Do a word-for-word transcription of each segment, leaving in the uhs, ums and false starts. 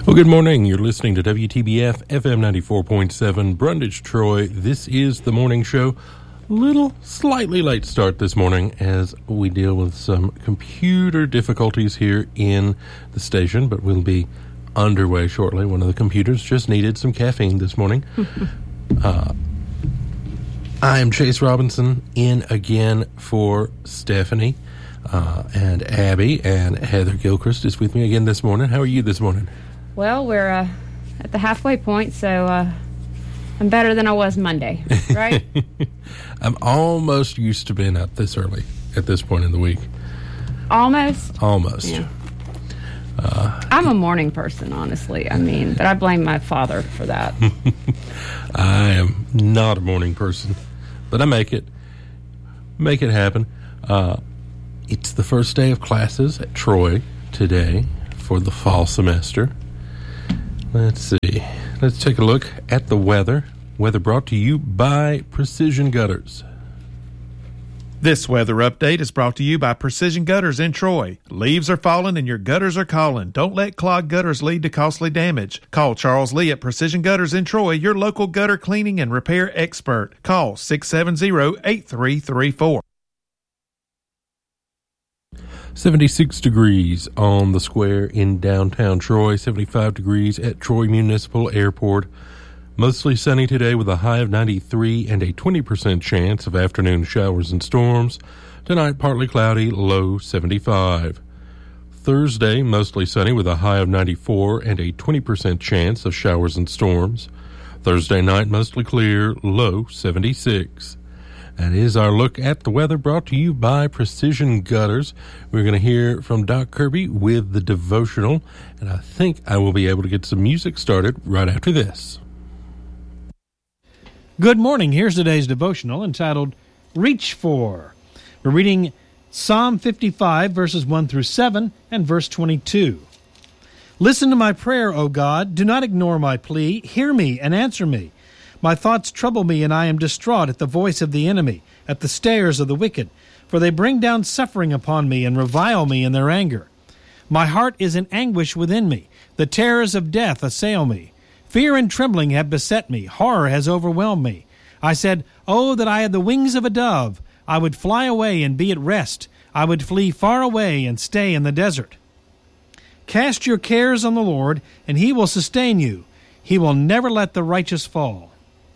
Well, good morning. You're listening to W T B F F M ninety-four point seven, Brundage, Troy. This is the morning show. Little slightly late start this morning as we deal with some computer difficulties here in the station, but we'll be underway shortly. One of the computers just needed some caffeine this morning. uh, I am Chase Robinson, in again for Stephanie uh, and Abby, and Heather Gilchrist is with me again this morning. How are you this morning? Well, we're uh, at the halfway point, so uh, I'm better than I was Monday, right? I'm almost used to being up this early at this point in the week. Almost? Almost. Yeah. Uh, I'm a morning person, honestly. I mean, but I blame my father for that. I am not a morning person, but I make it. Make it happen. Uh, it's the first day of classes at Troy today for the fall semester. Let's see. Let's take a look at the weather. Weather brought to you by Precision Gutters. This weather update is brought to you by Precision Gutters in Troy. Leaves are falling and your gutters are calling. Don't let clogged gutters lead to costly damage. Call Charles Lee at Precision Gutters in Troy, your local gutter cleaning and repair expert. Call six seven zero, eight three three four. seventy-six degrees on the square in downtown Troy, seventy-five degrees at Troy Municipal Airport. Mostly sunny today with a high of ninety-three and a twenty percent chance of afternoon showers and storms. Tonight, partly cloudy, low seventy-five. Thursday, mostly sunny with a high of ninety-four and a twenty percent chance of showers and storms. Thursday night, mostly clear, low seventy-six. That is our look at the weather, brought to you by Precision Gutters. We're going to hear from Doc Kirby with the devotional, and I think I will be able to get some music started right after this. Good morning. Here's today's devotional entitled Reach For. We're reading Psalm fifty-five, verses one through seven, and verse twenty-two. Listen to my prayer, O God. Do not ignore my plea. Hear me and answer me. My thoughts trouble me, and I am distraught at the voice of the enemy, at the stares of the wicked, for they bring down suffering upon me and revile me in their anger. My heart is in anguish within me. The terrors of death assail me. Fear and trembling have beset me. Horror has overwhelmed me. I said, Oh, that I had the wings of a dove! I would fly away and be at rest. I would flee far away and stay in the desert. Cast your cares on the Lord, and He will sustain you. He will never let the righteous fall.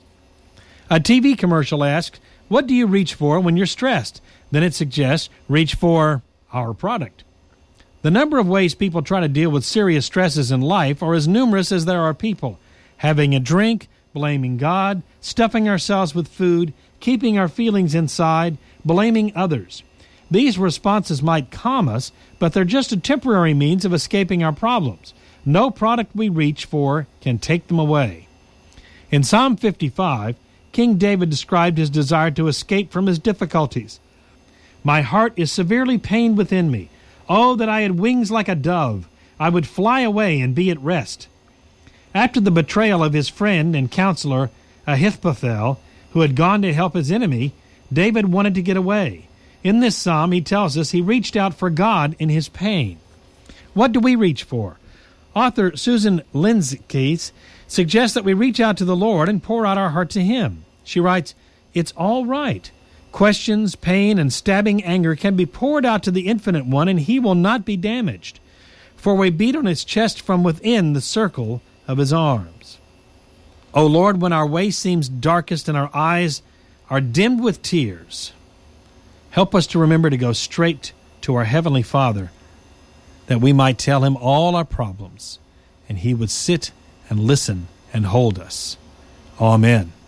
A T V commercial asks, what do you reach for when you're stressed? Then it suggests, reach for our product. The number of ways people try to deal with serious stresses in life are as numerous as there are people. Having a drink, blaming God, stuffing ourselves with food, keeping our feelings inside, blaming others. These responses might calm us, but they're just a temporary means of escaping our problems. No product we reach for can take them away. In Psalm fifty-five, King David described his desire to escape from his difficulties. My heart is severely pained within me. Oh, that I had wings like a dove! I would fly away and be at rest. After the betrayal of his friend and counselor, Ahithophel, who had gone to help his enemy, David wanted to get away. In this psalm, he tells us he reached out for God in his pain. What do we reach for? Author Susan Lindsay suggests that we reach out to the Lord and pour out our heart to Him. She writes, It's all right. Questions, pain, and stabbing anger can be poured out to the Infinite One, and He will not be damaged. For we beat on His chest from within the circle of His arms. O Lord, when our way seems darkest and our eyes are dimmed with tears, help us to remember to go straight to our Heavenly Father, that we might tell Him all our problems, and He would sit and listen and hold us. Amen.